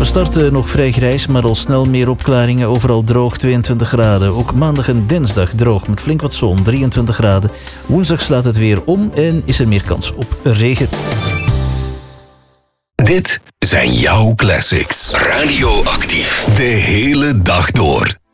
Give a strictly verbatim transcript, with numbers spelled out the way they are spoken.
starten nog vrij grijs, maar al snel meer opklaringen. Overal droog, tweeëntwintig graden. Ook maandag en dinsdag droog met flink wat zon, drieëntwintig graden. Woensdag slaat het weer om en is er meer kans op regen. Dit zijn jouw classics. Radioactief. De hele dag door.